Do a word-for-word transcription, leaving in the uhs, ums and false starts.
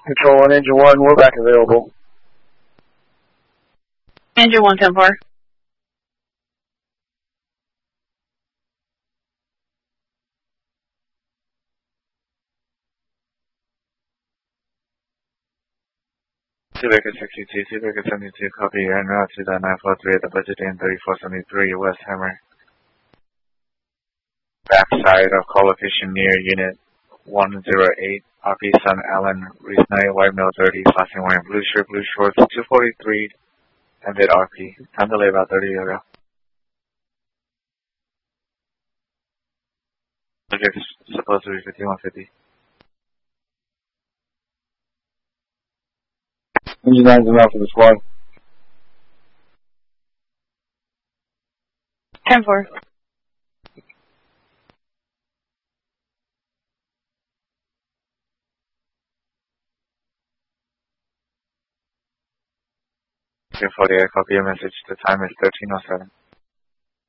Control one, engine one, we're back available. Engine one, ten four. Seabird sixty-two, Seabird seventy-two, copy, en route to the nine four three at the budget in thirty-four seventy-three, West Hammer. Backside of colocation near unit one zero eight, R P Sun Allen, Reese Knight, White Mill thirty, flashing wearing blue shirt, blue shorts, two forty-three, ended R P. Time delay about thirty ago. Subject supposed to be fifty-one fifty. Engine nine's enough for the squad. ten four. two forty-eight, copy your message. The time is thirteen oh seven.